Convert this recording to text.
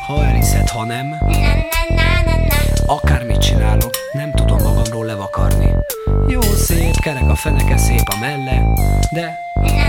Ha elhiszed, ha nem, akármit csinálok, nem tudom magamról levakarni. Jó szép, kerek a feneke, szép a melle, de